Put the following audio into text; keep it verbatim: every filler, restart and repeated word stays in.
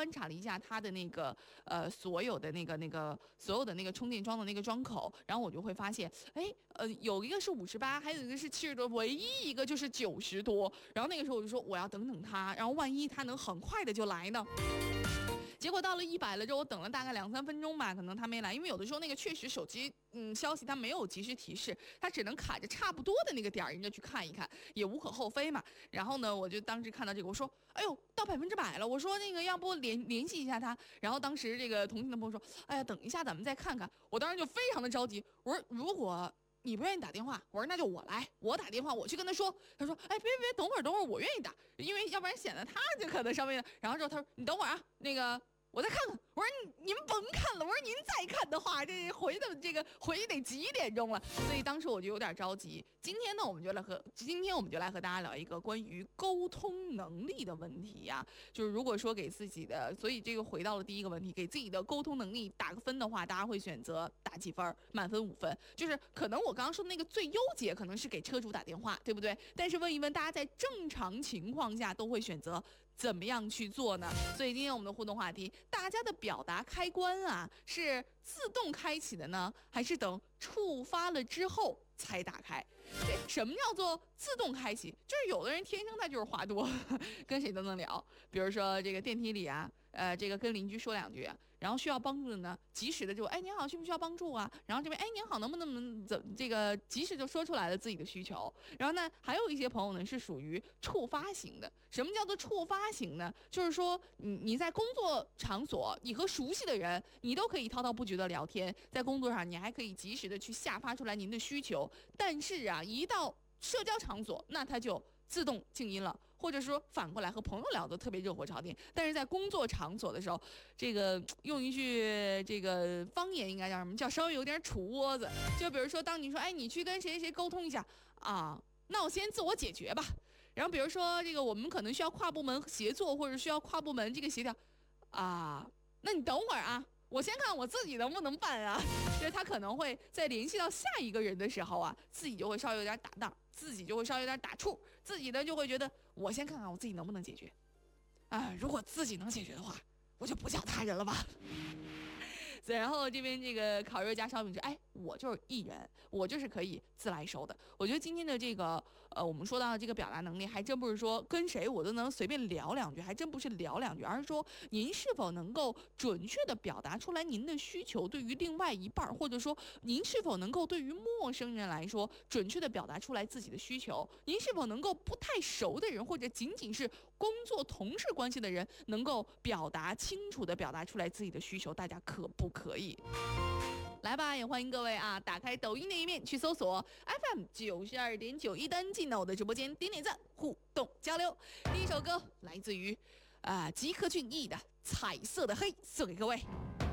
观察了一下它的那个呃所有的那个那个所有的那个充电桩的那个桩口，然后我就会发现，哎，呃，有一个是五十八，还有一个是七十多，唯一一个就是九十多。然后那个时候我就说我要等等它，然后万一它能很快的就来呢？结果到了一百了之后，我等了大概两三分钟吧，可能他没来，因为有的时候那个确实手机嗯消息它没有及时提示，它只能卡着差不多的那个点儿，人家去看一看，也无可厚非嘛。然后呢，我就当时看到这个，我说，哎呦，到百分之百了，我说那个要不联联系一下他。然后当时这个同行的朋友说，哎呀，等一下咱们再看看。我当时就非常的着急，我说如果你不愿意打电话，我说那就我来，我打电话我去跟他说。他说，哎，别别别，等会儿等会儿，我愿意打，因为要不然显得他就可能上面。然后之后他说，你等会儿啊，那个。我再看看，我说你您甭看了，我说您再看的话，这回的这个回得几点钟了？所以当时我就有点着急。今天呢，我们就来和今天我们就来和大家聊一个关于沟通能力的问题呀、啊。就是如果说给自己的，所以这个回到了第一个问题，给自己的沟通能力打个分的话，大家会选择打几分？满分五分。就是可能我刚刚说的那个最优解可能是给车主打电话，对不对？但是问一问大家，在正常情况下都会选择怎么样去做呢？所以今天我们的互动话题，大家的表达开关啊，是自动开启的呢，还是等触发了之后才打开？这什么叫做自动开启？就是有的人天生他就是话多，跟谁都能聊。比如说这个电梯里啊，呃，这个跟邻居说两句啊，然后需要帮助的呢，及时的就哎您好，需不需要帮助啊？然后这边哎您好，能不能怎这个及时就说出来了自己的需求。然后呢，还有一些朋友呢是属于触发型的。什么叫做触发型呢？就是说你你在工作场所，你和熟悉的人，你都可以滔滔不绝的聊天，在工作上你还可以及时的去下发出来您的需求。但是啊，一到社交场所，那他就自动静音了，或者说反过来和朋友聊得特别热火朝天，但是在工作场所的时候，这个用一句这个方言应该叫什么？叫稍微有点杵窝子。就比如说，当你说，哎，你去跟谁谁谁沟通一下啊，那我先自我解决吧。然后比如说，这个我们可能需要跨部门协作，或者需要跨部门这个协调啊，那你等会儿啊。我先看我自己能不能办啊，就是他可能会在联系到下一个人的时候啊，自己就会稍微有点打档，自己就会稍微有点打怵，自己呢就会觉得我先看看我自己能不能解决，啊，如果自己能解决的话，我就不叫他人了吧。所以然后这边这个烤肉加烧饼说，哎，我就是艺人，我就是可以自来熟的。我觉得今天的这个呃，我们说到的这个表达能力，还真不是说跟谁我都能随便聊两句，还真不是聊两句，而是说您是否能够准确的表达出来您的需求，对于另外一半，或者说您是否能够对于陌生人来说准确的表达出来自己的需求，您是否能够不太熟的人，或者仅仅是工作同事关系的人，能够表达清楚的表达出来自己的需求，大家可不可以？来吧，也欢迎各位啊，打开抖音的一面去搜索 F M 九十二点九一单，进到我的直播间点点赞，互动交流。第一首歌来自于啊、呃、吉克隽逸的《彩色的黑》，送给各位。